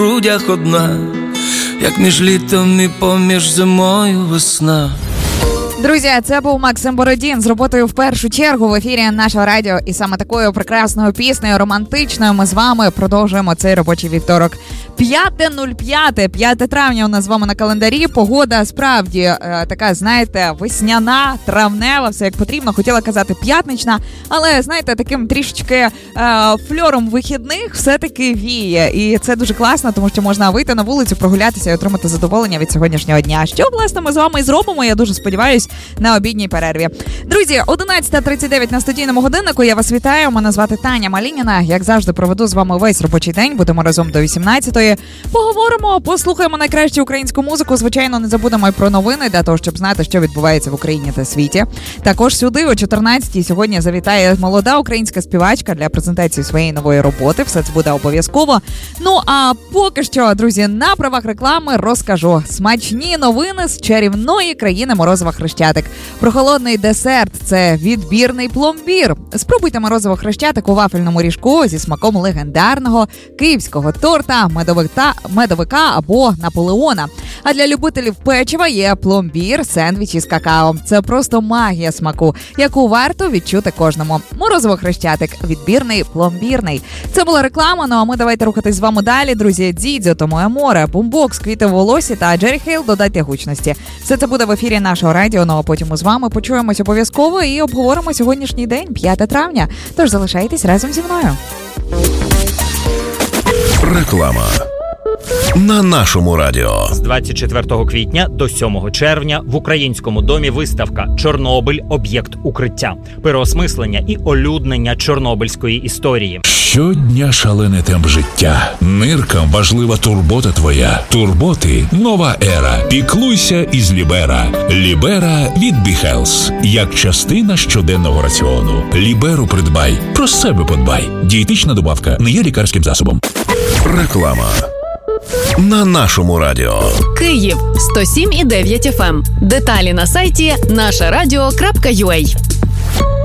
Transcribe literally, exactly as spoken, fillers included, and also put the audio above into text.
грудях одна, як між літом і поміж зимою весна. Друзі, це був Максим Бородін з роботою «В першу чергу» в ефірі нашого радіо. І саме такою прекрасною піснею, романтичною, ми з вами продовжуємо цей робочий вівторок. п'яте п'яте, п'яте травня у нас з вами на календарі. Погода справді е, така, знаєте, весняна, травнева, все як потрібно. Хотіла казати п'ятнична, але, знаєте, таким трішечки е, фльором вихідних все-таки віє. І це дуже класно, тому що можна вийти на вулицю, прогулятися і отримати задоволення від сьогоднішнього дня. Що, власне, ми з вами і зробимо, я дуже сподіваюся, на обідній перерві. Друзі, одинадцята тридцять дев'ять на студійному годиннику. Я вас вітаю. Мене звати Таня Малініна. Як завжди, проведу з вами весь робочий день. Будемо разом до вісімнадцятої. Поговоримо, послухаємо найкращу українську музику. Звичайно, не забудемо і про новини, для того, щоб знати, що відбувається в Україні та світі. Також сюди о чотирнадцятій сьогодні завітає молода українська співачка для презентації своєї нової роботи. Все це буде обов'язково. Ну, а поки що, друзі, на правах реклами розкажу. Смачні новини з чарівної країни Морозова Хрещатик. Прохолодний десерт – це відбірний пломбір. Спробуйте морозиво Хрещатик у вафельному ріжку зі смаком легендарного київського торта, медовика, медовика або Наполеона. А для любителів печива є пломбір, сендвіч із какао. Це просто магія смаку, яку варто відчути кожному. Морозиво Хрещатик – відбірний пломбірний. Це була реклама, ну а ми давайте рухатись з вами далі, друзі. Дідзьо, то моє море, бумбокс, квіти в волосі та Джері Хейл «Додайте гучності». Все це буде в ефірі нашого радіо, ну а потім ми з вами почуємось обов'язково і обговоримо сьогоднішній день, п'яте травня. Тож залишайтесь разом зі мною. Реклама на нашому радіо. З двадцять четвертого квітня до сьомого червня в Українському домі виставка «Чорнобиль. Об'єкт укриття». Переосмислення і олюднення чорнобильської історії. Щодня шалений темп життя. Ниркам важлива турбота твоя. Турботи – нова ера. Піклуйся із Лібера. Лібера від Біхелс. Як частина щоденного раціону. Ліберу придбай. Про себе подбай. Дієтична добавка не є лікарським засобом. Реклама на нашому радіо. Київ сто сім і дев'ять еф ем. Деталі на сайті наша радіо крапка ю а.